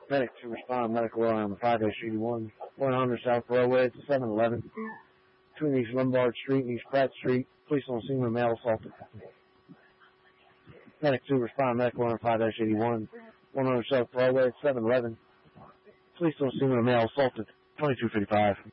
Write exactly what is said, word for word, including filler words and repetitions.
Medic to respond, medical error on the five eighty-one, one hundred South Railway, it's seven eleven. Between East Lombard Street and East Pratt Street, police on scene with male assaulted. Medic to respond, medical error on five eighty-one, one hundred South Railway, it's seven eleven. Police on scene with male assaulted, twenty-two fifty-five.